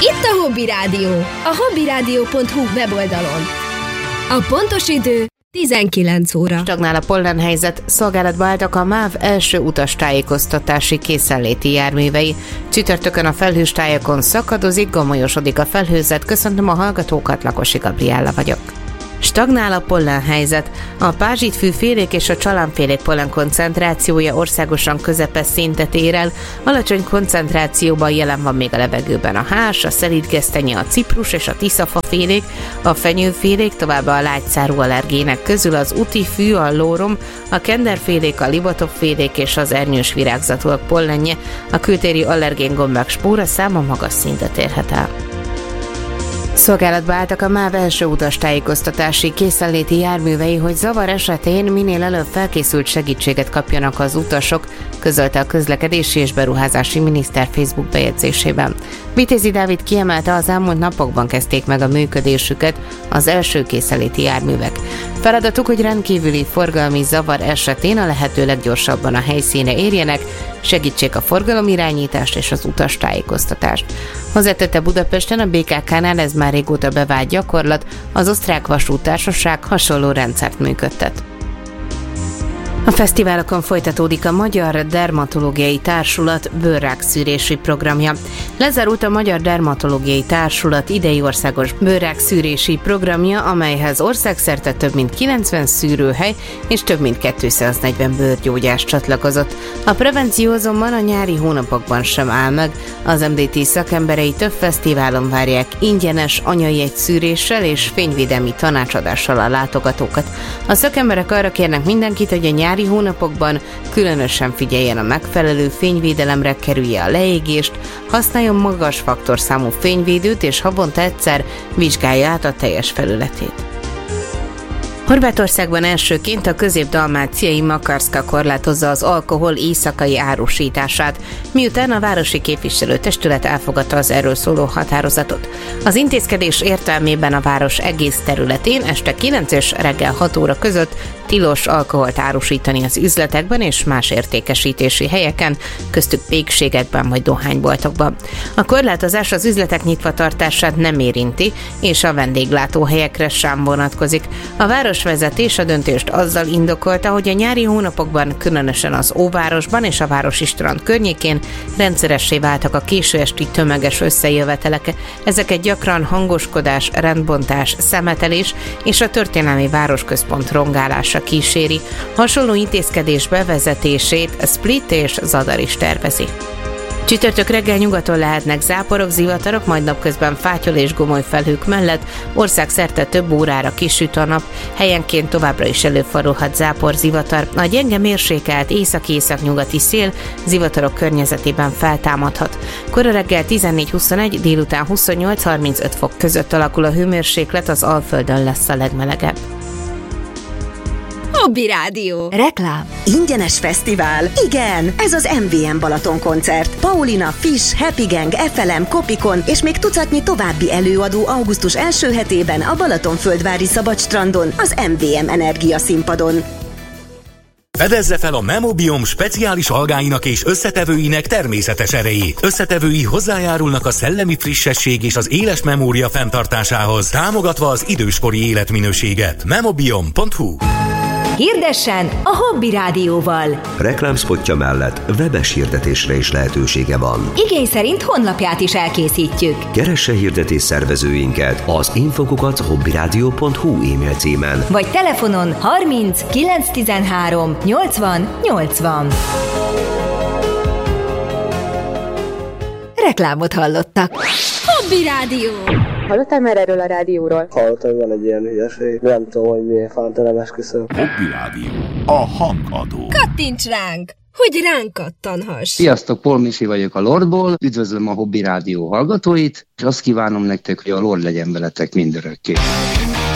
Itt a Hobby Rádió, a hobbyradio.hu weboldalon. A pontos idő 19 óra. Stagnál a pollenhelyzet, szolgálatba álltak a MÁV első utastájékoztatási készenléti járművei. Csütörtökön a felhős tájakon szakadozik, gomolyosodik a felhőzet. Köszöntöm a hallgatókat, Lakosi Gabriella vagyok. Stagnál a pollenhelyzet. A pázsitfűfélék és a csalánfélék pollen koncentrációja országosan közepes szintet ér el. Alacsony koncentrációban jelen van még a levegőben a hás, a szelídgesztenye, a ciprus és a tiszafafélék, a fenyőfélék, továbbá a lágyszárú allergének közül az utifű, a lórom, a kenderfélék, a libatopfélék és az ernyős virágzatúak pollenje. A kültéri allergén gombák spóra száma magas szintet érhet el. Szolgálatba álltak a MÁV első utastájékoztatási készenléti járművei, hogy zavar esetén minél előbb felkészült segítséget kapjanak az utasok, közölte a közlekedési és beruházási miniszter Facebook bejegyzésében. Vitézi Dávid kiemelte, az elmúlt napokban kezdték meg a működésüket az első készenléti járművek. Feladatuk, hogy rendkívüli forgalmi zavar esetén a lehető leggyorsabban a helyszínre érjenek, segítsék a forgalomirányítást és az utastájékoztatást. Hozzátette, Budapesten a BKK-nál ez már régóta bevált gyakorlat, az Osztrák Vasúttársaság hasonló rendszert működtet. A fesztiválokon folytatódik a Magyar Dermatológiai Társulat bőrrákszűrési programja. Lezárult a Magyar Dermatológiai Társulat idei országos bőrrákszűrési programja, amelyhez országszerte több mint 90 szűrőhely és több mint 240 bőrgyógyász csatlakozott. A prevenció azonban a nyári hónapokban sem áll meg. Az MDT szakemberei több fesztiválon várják ingyenes anyai egyszűréssel és fényvédelmi tanácsadással a látogatókat. A szakemberek arra kérnek mindenkit, hogy a nyári hónapokban különösen figyeljen a megfelelő fényvédelemre, kerülje a leégést, használjon magas faktorszámú fényvédőt és havonta egyszer vizsgálja át a teljes felületét. Horvátországban elsőként a közép-dalmáciai Makarska korlátozza az alkohol éjszakai árusítását, miután a városi képviselőtestület elfogadta az erről szóló határozatot. Az intézkedés értelmében a város egész területén este 9 és reggel 6 óra között tilos alkoholt árusítani az üzletekben és más értékesítési helyeken, köztük pékségekben vagy dohányboltokban. A korlátozás az üzletek nyitva tartását nem érinti, és a vendéglátóhelyekre sem vonatkozik. A városvezetés a döntést azzal indokolta, hogy a nyári hónapokban, különösen az Óvárosban és a városi strand környékén rendszeressé váltak a késő esti tömeges összejövetelek. Ezeket gyakran hangoskodás, rendbontás, szemetelés és a történelmi városközpont rongálása kíséri. Hasonló intézkedés bevezetését Split és Zadar is tervezi. Csütörtök reggel nyugaton lehetnek záporok, zivatarok, majd napközben fátyol és gomoly felhők mellett országszerte több órára kisüt a nap, helyenként továbbra is előfordulhat zápor, zivatar. A gyenge mérsékelt észak-északnyugati szél zivatarok környezetében feltámadhat. Kora reggel 14-21, délután 28-35 fok között alakul a hőmérséklet, az Alföldön lesz a legmelegebb. Hobby Rádió. Reklám. Ingyenes fesztivál. Igen, ez az MVM Balaton koncert. Paulina, Fish, Happy Gang, FLM, Kopikon és még tucatnyi további előadó augusztus első hetében a Balatonföldvári Szabadstrandon, az MVM Energia színpadon. Fedezze fel a Memobiom speciális algáinak és összetevőinek természetes erejét. Összetevői hozzájárulnak a szellemi frissesség és az éles memória fenntartásához, támogatva az időskori életminőséget. Memobiom.hu. Hirdessen a Hobby Rádióval. Reklámszpotja mellett webes hirdetésre is lehetősége van. Igény szerint honlapját is elkészítjük. Keresse hirdetés szervezőinket az info@hobbyradio.hu e-mail címen. Vagy telefonon 30 913 80 80. Reklámot hallottak. Hobby Rádió. Hallottál már erről a rádióról? Hallottam, hogy van egy ilyen hülyeség. Nem tudom, hogy miért fánt, nem esküszöm. Hobby Rádió. A hangadó. Kattints ránk, hogy ránk kattanhass. Sziasztok, Paul Misi vagyok a Lordból. Üdvözlöm a Hobby Rádió hallgatóit, és azt kívánom nektek, hogy a Lord legyen veletek mindörökké.